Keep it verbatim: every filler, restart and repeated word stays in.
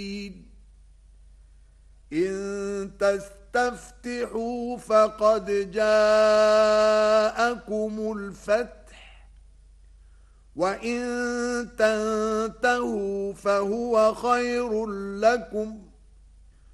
إن تستفتحوا فقد جاءكم الفتح وإن تنتهوا فهو خير لكم